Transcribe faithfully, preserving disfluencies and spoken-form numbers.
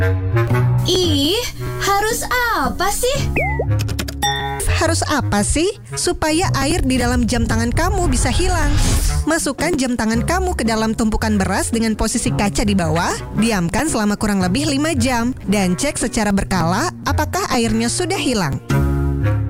Ih, harus apa sih? Harus apa sih? Supaya air di dalam jam tangan kamu bisa hilang. Masukkan jam tangan kamu ke dalam tumpukan beras dengan posisi kaca di bawah. Diamkan selama kurang lebih lima jam. Dan cek secara berkala apakah airnya sudah hilang.